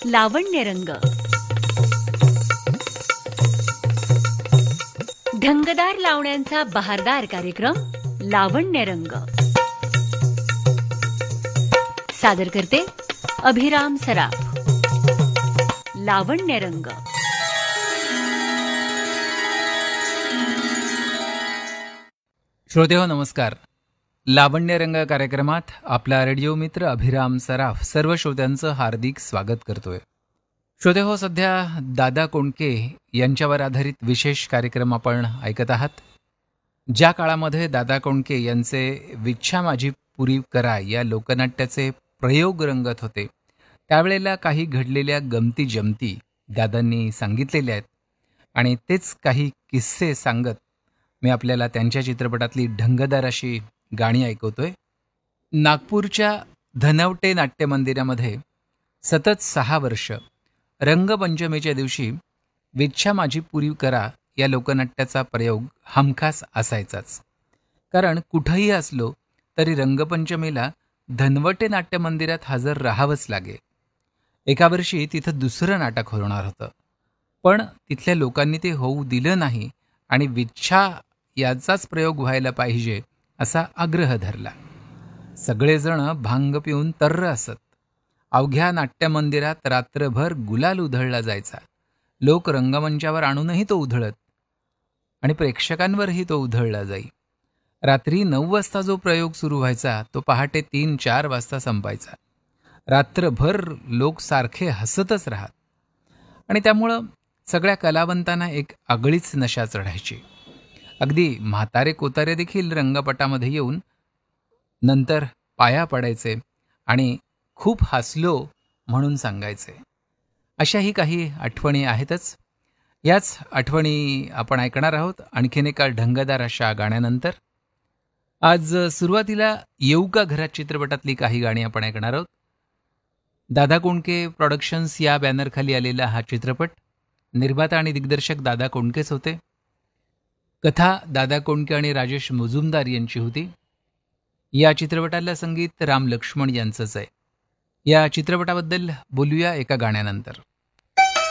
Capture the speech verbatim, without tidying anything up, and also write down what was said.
लावण्यरंग. ढंगदार लावण्यांचा बहारदार कार्यक्रम लावण्यरंग. सादर करते अभिराम सराफ. लावण्यरंग. श्रोतेहो नमस्कार. लावण्यरंग कार्यक्रमात आपला रेडिओ मित्र अभिराम सराफ सर्व श्रोत्यांचं हार्दिक स्वागत करतोय. श्रोतेहो, सध्या दादा कोंडके यांच्यावर आधारित विशेष कार्यक्रम आपण ऐकत आहात. ज्या काळामध्ये दादा कोंडके यांचे विच्छा माझी पुरी करा या लोकनाट्याचे प्रयोग रंगत होते, त्यावेळेला काही घडलेल्या गमती जमती दादांनी सांगितलेल्या आहेत आणि तेच काही किस्से सांगत मी आपल्याला त्यांच्या चित्रपटातली ढंगदार अशी गाणी ऐकवतोय. नागपूरच्या धनवटे नाट्यमंदिरामध्ये सतत सहा वर्ष रंगपंचमीच्या दिवशी विच्छा माझी पुरी करा या लोकनाट्याचा प्रयोग हमखास असायचाच. कारण कुठंही असलो तरी रंगपंचमीला धनवटे नाट्यमंदिरात हजर राहावंच लागे. एका वर्षी तिथं दुसरं नाटक होणार होतं, पण तिथल्या लोकांनी ते होऊ दिलं नाही आणि विच्छा याचाच प्रयोग व्हायला पाहिजे असा आग्रह धरला. सगळेजण भांग पिऊन तर्र असत. अवघ्या नाट्यमंदिरात रात्रभर गुलाल उधळला जायचा. लोक रंगमंचावर आणूनही तो उधळत आणि प्रेक्षकांवरही तो उधळला जाई. रात्री नऊ वाजता जो प्रयोग सुरू व्हायचा तो पहाटे तीन चार वाजता संपायचा. रात्रभर लोक सारखे हसतच राहत आणि त्यामुळं सगळ्या कलावंतांना एक आगळीच नशा चढायची. अगदी म्हातारे कोतारे देखील रंगपटामध्ये येऊन नंतर पाया पडायचे आणि खूप हसलो म्हणून सांगायचे. अशाही काही आठवणी आहेतच. याच आठवणी आपण ऐकणार आहोत आणखीन एका ढंगदार अशा गाण्यानंतर. आज सुरुवातीला येऊ का घरात चित्रपटातली काही गाणी आपण ऐकणार आहोत. दादा कोंडके प्रोडक्शन्स या बॅनरखाली आलेला हा चित्रपट. निर्माता आणि दिग्दर्शक दादा कोंडकेच होते. कथा दादा कोंडके आणि राजेश मुजुमदार यांची होती. या चित्रपटाला संगीत राम लक्ष्मण यांचंच आहे. या चित्रपटाबद्दल बोलूया एका गाण्यानंतर.